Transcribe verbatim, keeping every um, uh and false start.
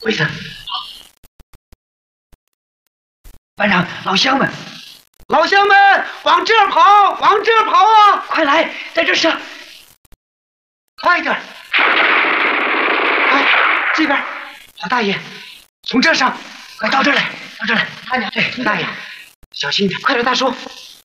鬼子，班长，老乡们，老乡们，往这儿跑，往这儿跑啊！快来，在这上，快点！哎，这边，老大爷，从这上，快到这儿来，到这儿来，慢点，对，大爷，小心点，快点，大叔。